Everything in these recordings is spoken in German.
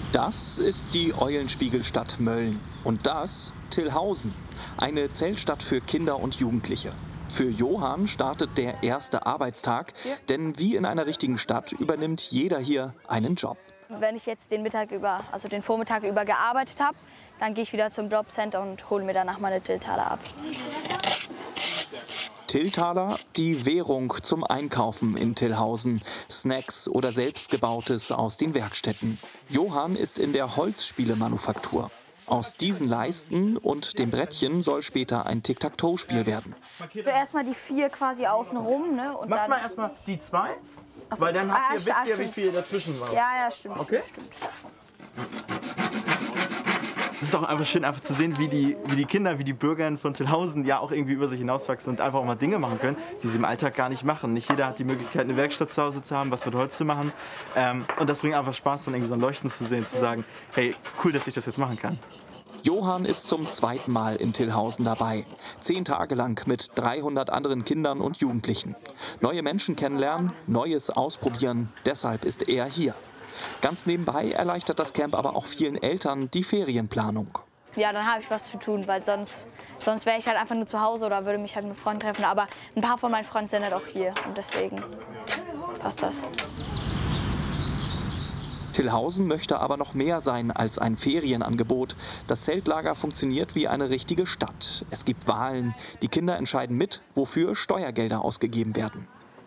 Das ist die Eulenspiegelstadt Mölln und das Tillhausen, eine Zeltstadt für Kinder und Jugendliche. Für Johann startet der erste Arbeitstag, denn wie in einer richtigen Stadt übernimmt jeder hier einen Job. Wenn ich jetzt den Vormittag über gearbeitet habe, dann gehe ich wieder zum Jobcenter und hole mir danach meine Tilltaler ab. Tilltaler, die Währung zum Einkaufen in Tillhausen. Snacks oder Selbstgebautes aus den Werkstätten. Johann ist in der Holzspielemanufaktur. Aus diesen Leisten und dem Brettchen soll später ein Tic-Tac-Toe-Spiel werden. Erstmal die 4 quasi außenrum. Ne? Und Macht dann mal erstmal die 2, weil dann wisst ihr, wie viel dazwischen war. Ja, stimmt. Okay? Stimmt. Es ist auch einfach schön, zu sehen, wie die Kinder, wie die Bürger von Tillhausen ja auch irgendwie über sich hinauswachsen und einfach auch mal Dinge machen können, die sie im Alltag gar nicht machen. Nicht jeder hat die Möglichkeit, eine Werkstatt zu Hause zu haben, was mit Holz zu machen. Und das bringt einfach Spaß, dann irgendwie so ein Leuchten zu sehen, zu sagen, hey, cool, dass ich das jetzt machen kann. Johann ist zum zweiten Mal in Tillhausen dabei. 10 Tage lang mit 300 anderen Kindern und Jugendlichen. Neue Menschen kennenlernen, Neues ausprobieren, deshalb ist er hier. Ganz nebenbei erleichtert das Camp aber auch vielen Eltern die Ferienplanung. Ja, dann habe ich was zu tun, weil sonst wäre ich halt einfach nur zu Hause oder würde mich halt mit Freunden treffen. Aber ein paar von meinen Freunden sind halt auch hier und deswegen passt das. Tillhausen möchte aber noch mehr sein als ein Ferienangebot. Das Zeltlager funktioniert wie eine richtige Stadt. Es gibt Wahlen. Die Kinder entscheiden mit, wofür Steuergelder ausgegeben werden.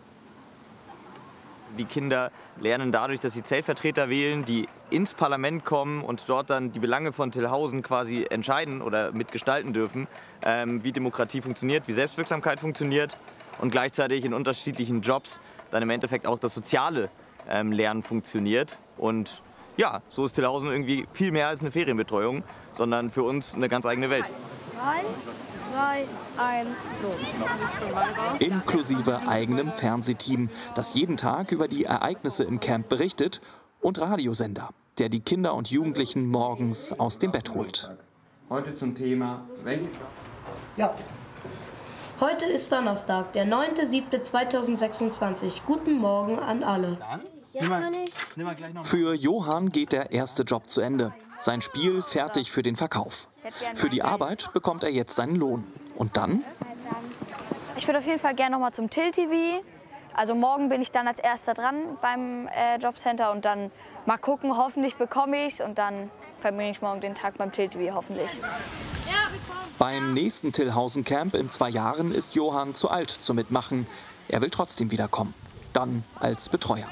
Die Kinder lernen dadurch, dass sie Zeltvertreter wählen, die ins Parlament kommen und dort dann die Belange von Tillhausen quasi entscheiden oder mitgestalten dürfen, wie Demokratie funktioniert, wie Selbstwirksamkeit funktioniert und gleichzeitig in unterschiedlichen Jobs dann im Endeffekt auch das soziale Lernen funktioniert. Und ja, so ist Tillhausen irgendwie viel mehr als eine Ferienbetreuung, sondern für uns eine ganz eigene Welt. 3, 2, 1, los. Inklusive eigenem Fernsehteam, das jeden Tag über die Ereignisse im Camp berichtet, und Radiosender, der die Kinder und Jugendlichen morgens aus dem Bett holt. Heute zum Thema Ja. Heute ist Donnerstag, der 9.7.2026. Guten Morgen an alle. Für Johann geht der erste Job zu Ende. Sein Spiel fertig für den Verkauf. Für die Arbeit bekommt er jetzt seinen Lohn. Und dann? Ich würde auf jeden Fall gerne noch mal zum Till-TV. Also morgen bin ich dann als Erster dran beim Jobcenter und dann mal gucken, hoffentlich bekomme ich es und dann verbringe ich morgen den Tag beim Till-TV, hoffentlich. Beim nächsten Tillhausen Camp in 2 Jahren ist Johann zu alt zum Mitmachen. Er will trotzdem wiederkommen. Dann als Betreuer.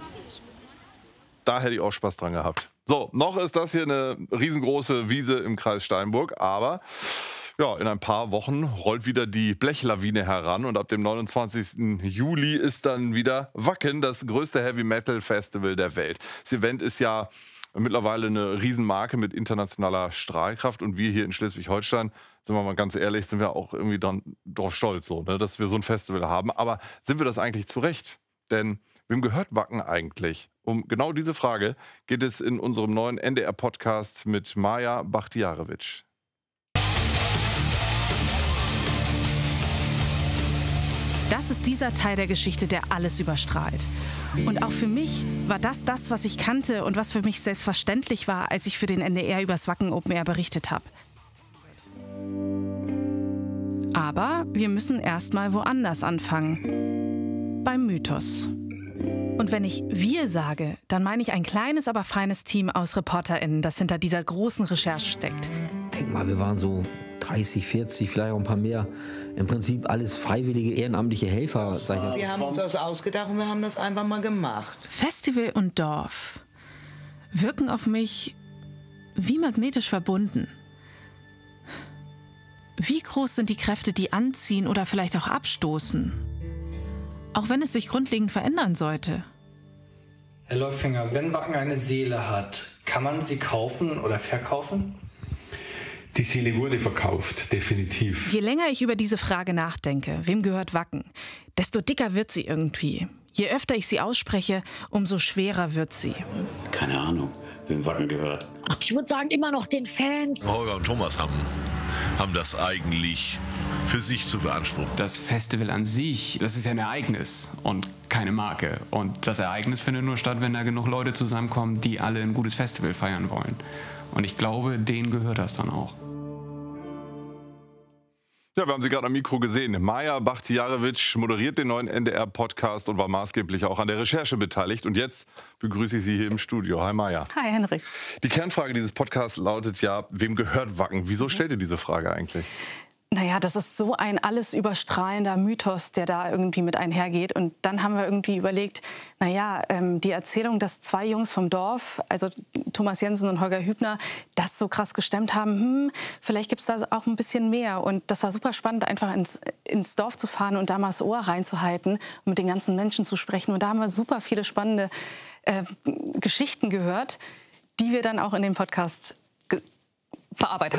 Da hätte ich auch Spaß dran gehabt. So, noch ist das hier eine riesengroße Wiese im Kreis Steinburg, aber ja, in ein paar Wochen rollt wieder die Blechlawine heran und ab dem 29. Juli ist dann wieder Wacken, das größte Heavy-Metal-Festival der Welt. Das Event ist ja mittlerweile eine Riesenmarke mit internationaler Strahlkraft und wir hier in Schleswig-Holstein, sind wir mal ganz ehrlich, sind wir auch irgendwie drauf stolz, so, ne, dass wir so ein Festival haben. Aber sind wir das eigentlich zu Recht? Denn wem gehört Wacken eigentlich? Um genau diese Frage geht es in unserem neuen NDR-Podcast mit Maja Bachtiarewitsch. Das ist dieser Teil der Geschichte, der alles überstrahlt. Und auch für mich war das, was ich kannte und was für mich selbstverständlich war, als ich für den NDR übers Wacken Open Air berichtet habe. Aber wir müssen erst mal woanders anfangen. Beim Mythos. Und wenn ich wir sage, dann meine ich ein kleines, aber feines Team aus ReporterInnen, das hinter dieser großen Recherche steckt. Denk mal, wir waren so 30, 40, vielleicht auch ein paar mehr. Im Prinzip alles freiwillige, ehrenamtliche Helfer. Sag ich. Wir haben uns das ausgedacht und wir haben das einfach mal gemacht. Festival und Dorf wirken auf mich wie magnetisch verbunden. Wie groß sind die Kräfte, die anziehen oder vielleicht auch abstoßen? Auch wenn es sich grundlegend verändern sollte. Herr Läufinger, wenn Wacken eine Seele hat, kann man sie kaufen oder verkaufen? Die Seele wurde verkauft, definitiv. Je länger ich über diese Frage nachdenke, wem gehört Wacken, desto dicker wird sie irgendwie. Je öfter ich sie ausspreche, umso schwerer wird sie. Keine Ahnung, wem Wacken gehört. Ich würde sagen, immer noch den Fans. Holger und Thomas haben das eigentlich für sich zu beanspruchen. Das Festival an sich, das ist ja ein Ereignis und keine Marke. Und das Ereignis findet nur statt, wenn da genug Leute zusammenkommen, die alle ein gutes Festival feiern wollen. Und ich glaube, denen gehört das dann auch. Ja, wir haben sie gerade am Mikro gesehen. Maja Bachtiarewitsch moderiert den neuen NDR-Podcast und war maßgeblich auch an der Recherche beteiligt. Und jetzt begrüße ich Sie hier im Studio. Hi Maja. Hi Henrik. Die Kernfrage dieses Podcasts lautet ja, wem gehört Wacken? Wieso stellt ihr diese Frage eigentlich? Naja, das ist so ein alles überstrahlender Mythos, der da irgendwie mit einhergeht. Und dann haben wir irgendwie überlegt, naja, die Erzählung, dass zwei Jungs vom Dorf, also Thomas Jensen und Holger Hübner, das so krass gestemmt haben, vielleicht gibt es da auch ein bisschen mehr. Und das war super spannend, einfach ins Dorf zu fahren und da mal das Ohr reinzuhalten und mit den ganzen Menschen zu sprechen. Und da haben wir super viele spannende Geschichten gehört, die wir dann auch in dem Podcast verarbeitet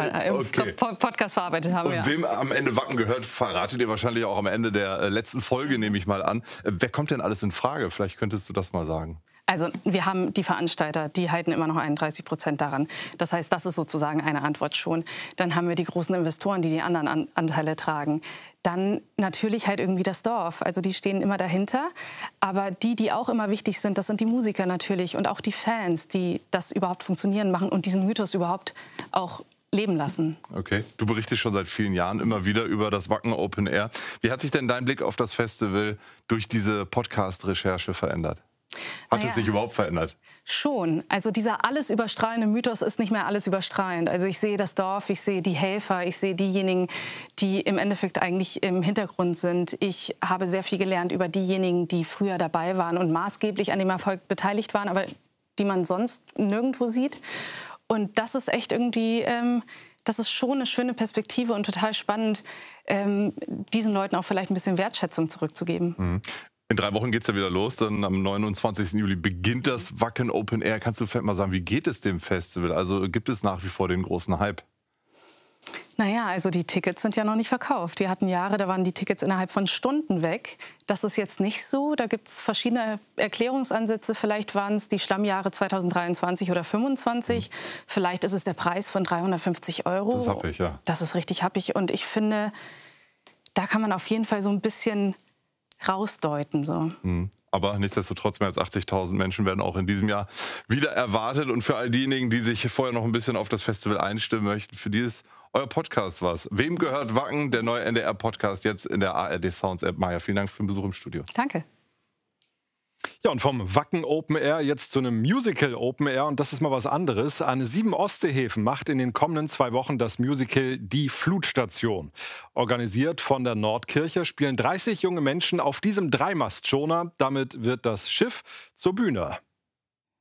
haben. Und wem am Ende Wacken gehört, verratet ihr wahrscheinlich auch am Ende der letzten Folge, nehme ich mal an. Wer kommt denn alles in Frage? Vielleicht könntest du das mal sagen. Also wir haben die Veranstalter, die halten immer noch 31% daran. Das heißt, das ist sozusagen eine Antwort schon. Dann haben wir die großen Investoren, die die anderen Anteile tragen. Dann natürlich halt irgendwie das Dorf. Also die stehen immer dahinter. Aber die auch immer wichtig sind, das sind die Musiker natürlich und auch die Fans, die das überhaupt funktionieren machen und diesen Mythos überhaupt auch leben lassen. Okay. Du berichtest schon seit vielen Jahren immer wieder über das Wacken Open Air. Wie hat sich denn dein Blick auf das Festival durch diese Podcast-Recherche verändert? Hat es sich überhaupt verändert? Schon. Also dieser alles überstrahlende Mythos ist nicht mehr alles überstrahlend. Also ich sehe das Dorf, ich sehe die Helfer, ich sehe diejenigen, die im Endeffekt eigentlich im Hintergrund sind. Ich habe sehr viel gelernt über diejenigen, die früher dabei waren und maßgeblich an dem Erfolg beteiligt waren, aber die man sonst nirgendwo sieht. Und das ist echt irgendwie, das ist schon eine schöne Perspektive und total spannend, diesen Leuten auch vielleicht ein bisschen Wertschätzung zurückzugeben. Mhm. In 3 Wochen geht es ja wieder los, dann am 29. Juli beginnt das Wacken Open Air. Kannst du vielleicht mal sagen, wie geht es dem Festival? Also gibt es nach wie vor den großen Hype? Naja, also die Tickets sind ja noch nicht verkauft. Wir hatten Jahre, da waren die Tickets innerhalb von Stunden weg. Das ist jetzt nicht so. Da gibt es verschiedene Erklärungsansätze. Vielleicht waren es die Schlammjahre 2023 oder 2025. Vielleicht ist es der Preis von 350 €. Das ist happig, ja. Das ist richtig happig. Und ich finde, da kann man auf jeden Fall so ein bisschen rausdeuten. So. Aber nichtsdestotrotz, mehr als 80.000 Menschen werden auch in diesem Jahr wieder erwartet. Und für all diejenigen, die sich vorher noch ein bisschen auf das Festival einstimmen möchten, für die ist euer Podcast was. Wem gehört Wacken? Der neue NDR-Podcast jetzt in der ARD Sounds App. Maja, vielen Dank für den Besuch im Studio. Danke. Ja, und vom Wacken Open Air jetzt zu einem Musical Open Air. Und das ist mal was anderes. An 7 Ostseehäfen macht in den kommenden 2 Wochen das Musical Die Flutstation. Organisiert von der Nordkirche spielen 30 junge Menschen auf diesem Dreimastschoner. Damit wird das Schiff zur Bühne.